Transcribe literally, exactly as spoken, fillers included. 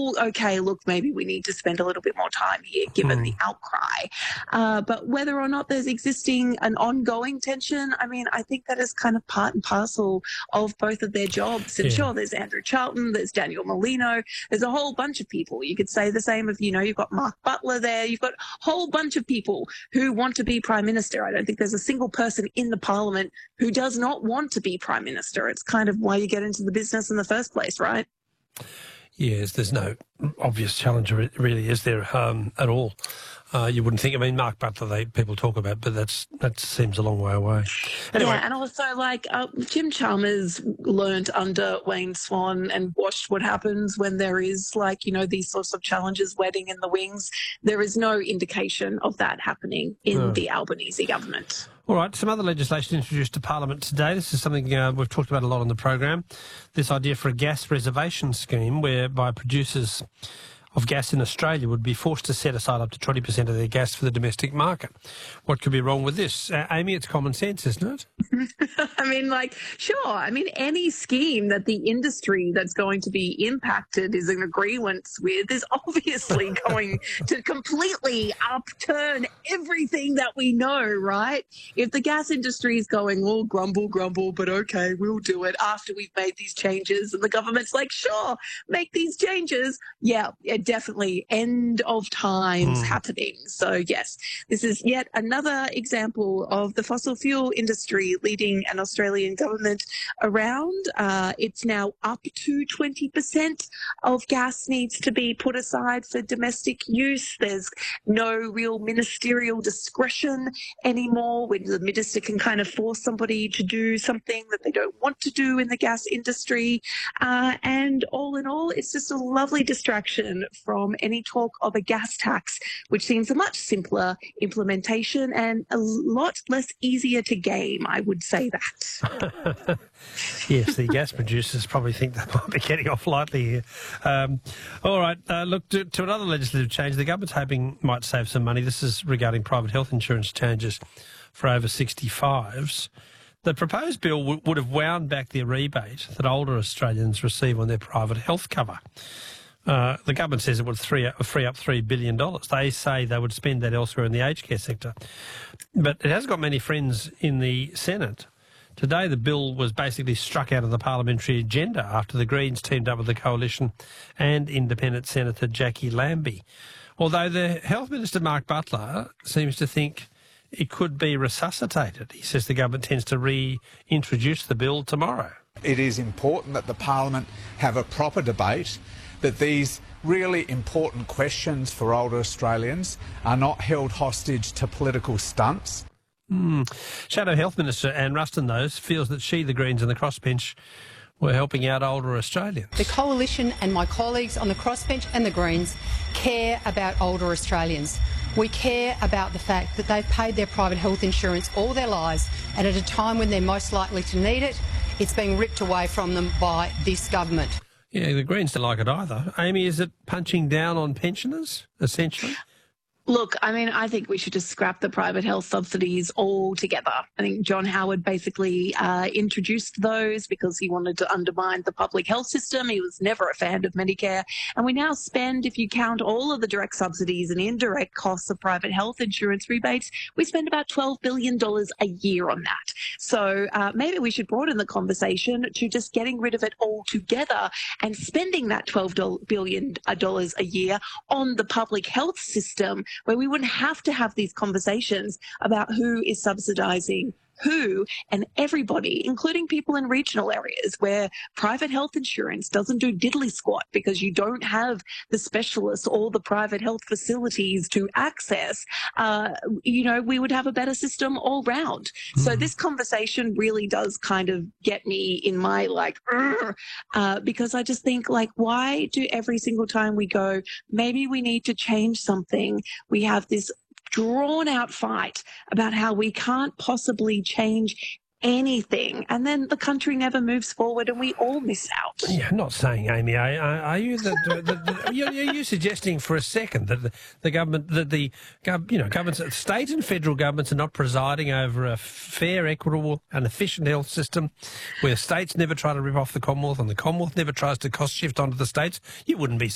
all, okay, look, maybe we need to spend a little bit more time here, given mm. the outcry. Uh, but whether or not there's existing an ongoing tension, I mean, I think that is kind of part and parcel of both of their jobs. And yeah. sure, there's Andrew Charlton, there's Daniel Molino, there's a whole bunch of people. You could say the same of, you know, you've got Mark Butler there, you've got a whole bunch of people who want to be Prime Minister. I don't think there's a single person in the Parliament who does not want to be Prime Minister. It's kind of why you get into the business in the first place, right? Yes, there's no obvious challenger, really, is there, um, at all? Uh, you wouldn't think. I mean, Mark Butler, they, people talk about, but that's that seems a long way away. Anyway. Yeah, and also, like, uh, Jim Chalmers learned under Wayne Swan and watched what happens when there is, like, you know, these sorts of challenges waiting in the wings. There is no indication of that happening in no. the Albanese government. All right, some other legislation introduced to Parliament today. This is something uh, we've talked about a lot on the program. This idea for a gas reservation scheme whereby producers of gas in Australia would be forced to set aside up to twenty percent of their gas for the domestic market. What could be wrong with this? Uh, Amy, it's common sense, isn't it? I mean, like, sure. I mean, any scheme that the industry that's going to be impacted is in agreement with is obviously going to completely upturn everything that we know, right? If the gas industry is going, oh, grumble, grumble, but okay, we'll do it after we've made these changes, and the government's like, sure, make these changes. Yeah, it definitely end of times mm. happening. So, yes, this is yet another example of the fossil fuel industry leading an Australian government around. Uh, it's now up to twenty percent of gas needs to be put aside for domestic use. There's no real ministerial discretion anymore when the minister can kind of force somebody to do something that they don't want to do in the gas industry. Uh, and all in all, it's just a lovely distraction from any talk of a gas tax, which seems a much simpler implementation and a lot less easier to game, I would say that. Yes, the gas producers probably think they might be getting off lightly here. Um, all right, uh, look, to, to another legislative change. The government's hoping might save some money. This is regarding private health insurance changes for over sixty-fives. The proposed bill w- would have wound back the rebate that older Australians receive on their private health cover. Uh, the government says it would free up, free up three billion dollars. They say they would spend that elsewhere in the aged care sector. But it has got many friends in the Senate. Today the bill was basically struck out of the parliamentary agenda after the Greens teamed up with the Coalition and independent Senator Jackie Lambie. Although the Health Minister, Mark Butler, seems to think it could be resuscitated. He says the government tends to reintroduce the bill tomorrow. It is important that the Parliament have a proper debate, that these really important questions for older Australians are not held hostage to political stunts. Mm. Shadow Health Minister Anne Ruston, though, feels that she, the Greens and the crossbench were helping out older Australians. The Coalition and my colleagues on the crossbench and the Greens care about older Australians. We care about the fact that they've paid their private health insurance all their lives, and at a time when they're most likely to need it, it's being ripped away from them by this government. Yeah, the Greens don't like it either. Amy, is it punching down on pensioners, essentially? Look, I mean, I think we should just scrap the private health subsidies altogether. I think John Howard basically uh, introduced those because he wanted to undermine the public health system. He was never a fan of Medicare. And we now spend, if you count all of the direct subsidies and indirect costs of private health insurance rebates, we spend about twelve billion dollars a year on that. So uh, maybe we should broaden the conversation to just getting rid of it altogether and spending that twelve billion dollars a year on the public health system, where we wouldn't have to have these conversations about who is subsidising who, and everybody, including people in regional areas where private health insurance doesn't do diddly squat because you don't have the specialists or the private health facilities to access. Uh, you know, we would have a better system all round. Mm-hmm. So this conversation really does kind of get me in my like, uh, because I just think like, why do every single time we go, maybe we need to change something, we have this drawn-out fight about how we can't possibly change anything, and then the country never moves forward and we all miss out. Yeah, I'm not saying, Amy, are, are you the, the, the, you're, you're suggesting for a second that the, the government, that the you know governments, state and federal governments are not presiding over a fair, equitable and efficient health system where states never try to rip off the Commonwealth and the Commonwealth never tries to cost shift onto the states? You wouldn't be